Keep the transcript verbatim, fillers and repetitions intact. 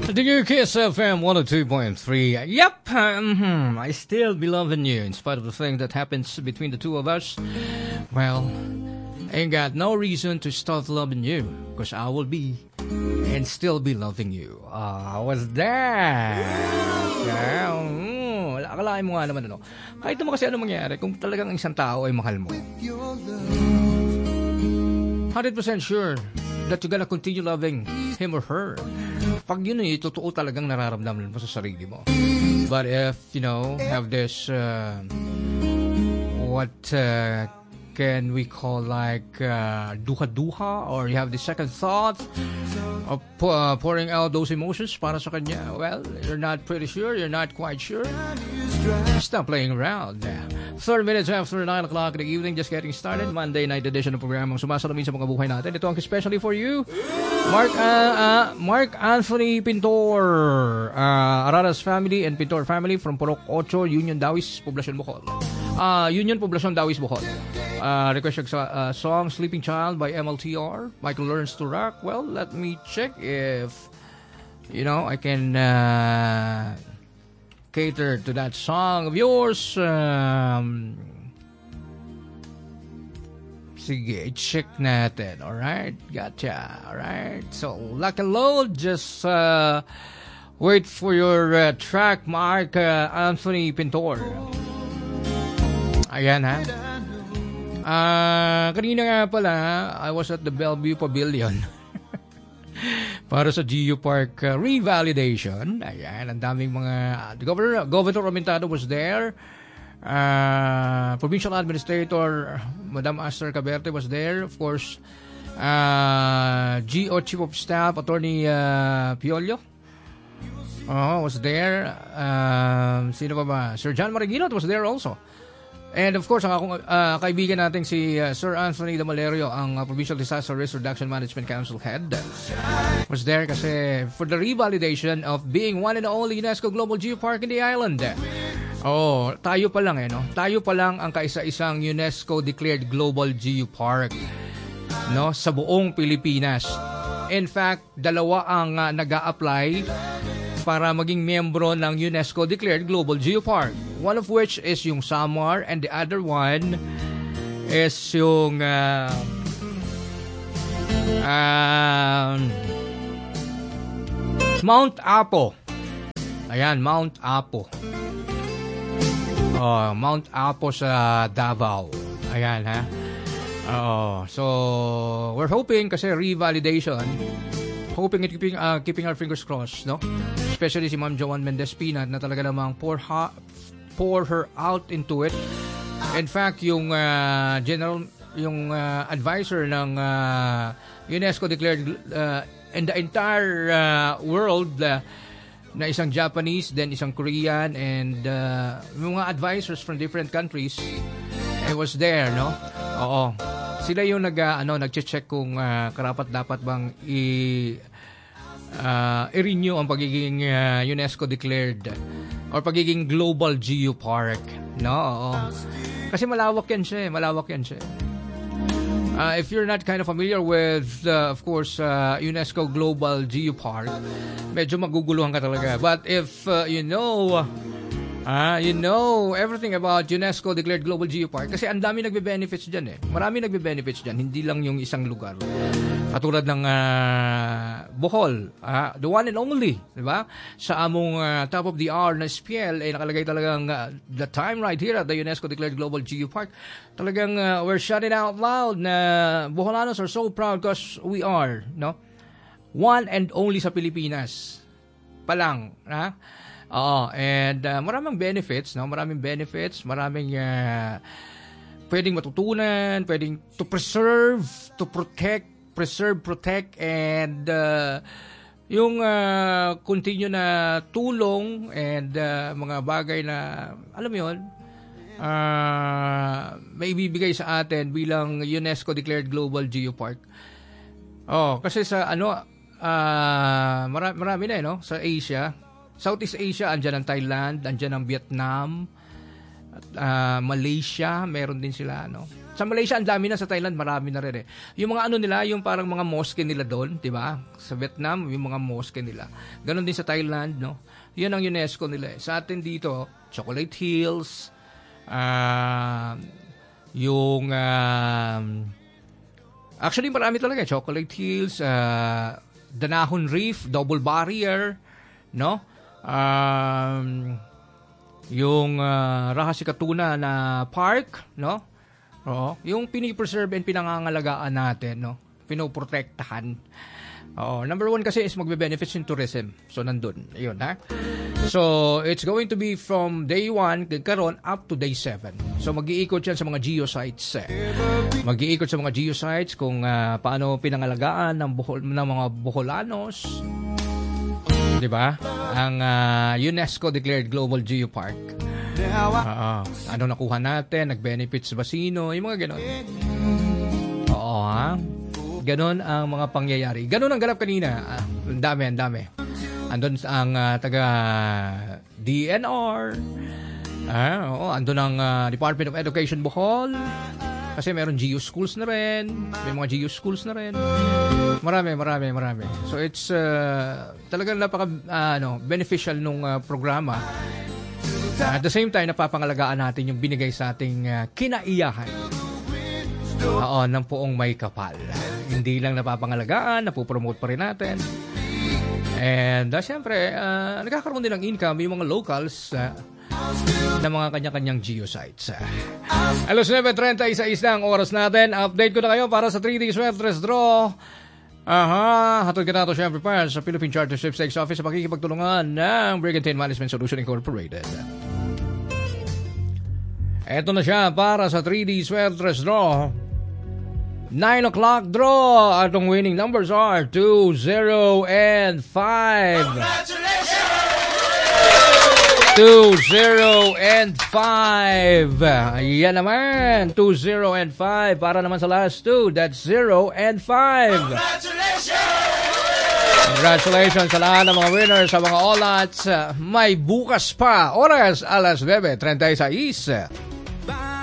The new Kiss F M one oh two point three. Yep, um, I still be loving you in spite of the thing that happens between the two of us. Well, I ain't got no reason to stop loving you because I will be and still be loving you. Ah, uh, what's that? Yeah, um, akalain mo nga naman ano. Kahit naman kasi ano mangyari, kung talagang isang tao ay mahal mo, one hundred percent sure that you're gonna continue loving him or her. Pag yun ay totoo talagang nararamdaman mo sa sarili mo. But if, you know, have this, uh, what uh, can we call like uh, duha-duha, or you have the second thought of uh, pouring out those emotions para sa kanya, well, you're not pretty sure, you're not quite sure, stop playing around. thirty minutes after nine o'clock in the evening, just getting started. Monday night edition ng programang sumasalamin sa mga buhay natin. Ito ang especially for you, Mark uh, uh, Mark Anthony Pintor, uh, Araras family and Pintor family from Purok Ocho, Union Dawis, Poblacion Bohol. Uh, Union Poblacion Dawis, Bohol. Uh, request yung uh, song Sleeping Child by M L T R. Michael Learns to Rock. Well, let me check if, you know, I can uh, cater to that song of yours. Um, sige, check natin. Alright? Gotcha. Alright? So, lock and load. Just uh, wait for your uh, track, Mark uh, Anthony Pintor. Ayan, ha? Uh, kanina nga pala, I was at the Bellevue Pavilion para sa G U Park uh, revalidation. Ayan, ang daming mga the Governor, Governor Ramentado was there, uh, Provincial Administrator Madam Aster Caberte was there, of course, uh, G O Chief of Staff Attorney uh, Piolio oh, was there, uh, sino pa ba, Sir John Mariguinot was there also. And of course, ang akong uh, kaibigan natin si uh, Sir Anthony Damalerio, ang uh, Provincial Disaster Risk Reduction Management Council Head, was there kasi for the revalidation of being one and only UNESCO Global Geopark in the island. Oh, tayo pa lang eh, no? Tayo pa lang ang kaisa-isang UNESCO declared Global Geopark, no, sa buong Pilipinas. In fact, dalawa ang uh, nag-a-apply para maging miyembro ng UNESCO declared Global Geopark. One of which is yung Samar and the other one is yung uh, uh, Mount Apo. Ayan, Mount Apo. Oh, Mount Apo sa Davao. Ayan, ha? Oh, so we're hoping kasi revalidation, hoping and keeping uh, keeping our fingers crossed, no? Especially si Ma'am Joanne Mendez Pinat na talaga namang pour, ha, pour her out into it. In fact, yung uh, general, yung uh, advisor ng uh, UNESCO declared uh, in the entire uh, world uh, na isang Japanese, then isang Korean, and uh, mga advisors from different countries, it was there, no? Oo. Sila yung nag, uh, ano, nag-check kung uh, karapat dapat bang i uh, i-renew ang pagiging uh, UNESCO declared or pagiging Global Geopark, no? Oo. Kasi malawak yan siya, malawak yan siya. Uh, if you're not kind of familiar with, uh, of course, uh, UNESCO Global Geopark, medyo maguguluhan ka talaga. But if uh, you know, uh, you know everything about UNESCO declared Global Geopark, kasi ang dami nagbe-benefits dyan eh. Marami nagbe-benefits dyan, hindi lang yung isang lugar. Katulad ng uh, Bohol, uh, the one and only, di ba? Sa among uh, top of the hour na S P L, eh, nakalagay talagang uh, the time right here at the UNESCO declared Global Geopark. Talagang uh, we're shouting out loud na Boholanos are so proud because we are, no? One and only sa Pilipinas. Palang, ha? Oo, and uh, maraming benefits, no? Maraming benefits, maraming uh, pwedeng matutunan, pwedeng to preserve, to protect, preserve, protect, and uh, yung uh, continue na tulong and uh, mga bagay na, alam mo yun, uh, may ibibigay sa atin bilang UNESCO declared Global Geopark. Oh, kasi sa ano, uh, marami, marami na eh, no? Sa Asia, Southeast Asia, andyan ang Thailand, andyan ang Vietnam, at, uh, Malaysia, meron din sila, no? Sa Malaysia, ang dami na. Sa Thailand, marami na rin eh. Yung mga ano nila, yung parang mga mosque nila doon, di ba? Sa Vietnam, yung mga mosque nila. Ganon din sa Thailand, no? Yan ang UNESCO nila eh. Sa atin dito, Chocolate Hills, uh, yung, uh, actually marami talaga, Chocolate Hills, uh, Danahon Reef, Double Barrier, no? Um, yung uh, Rahasikatuna na park, no? Oo, yung pinipreserve and pinangangalagaan natin, no? Pinoprotektahan. Oo, number one kasi is magbe-benefits in tourism. So, nandun. Ayun, ha? So, it's going to be from day one, karon up to day seven. So, mag-iikot yan sa mga geosites. Eh. Mag-iikot sa mga geosites kung uh, paano pinangalagaan ng, buhol, ng mga Boholanos. Diba? Ang uh, UNESCO declared Global Geopark. Uh, ano nakuha natin? Nag-benefits ba sino? Yung mga ganon. Oo, ha? Ganon ang mga pangyayari. Ganon ang ganap kanina. Ah, ang dami, ang dami. Andun ang uh, taga D N R. Ah, oo, andun ang uh, Department of Education Bohol. Kasi meron Geo schools na rin. May mga Geo schools na rin. Marami, marami, marami. So it's uh, talagang napaka uh, ano, beneficial nung uh, programa. Uh, at the same time, napapangalagaan natin yung binigay sa ating uh, kinaiyahan. Oo, ng poong may kapal. Hindi lang napapangalagaan, napupromote pa rin natin. And uh, syempre, uh, nagkakaroon din ng income yung mga locals uh, ng mga kanya-kanyang geosites. Alas nueve thirty-six na ang oras natin. Update ko na kayo para sa three D Sweaters Draw. Aha, hatod ka na ito syempre pa sa Philippine Charter Sweepstakes Office sa pakikipagtulungan ng Brigantine Management Solution Incorporated. Ito na siya para sa three D Sweaters Draw. nine o'clock draw. Atong winning numbers are two, zero, and five. Congratulations! two, zero, and five. Ayan naman. two, zero, and five. Para naman sa last two. That's zero and five. Congratulations! Congratulations sa lahat ng mga winners sa mga all-outs. May bukas pa. Oras, alas nueve thirty-six.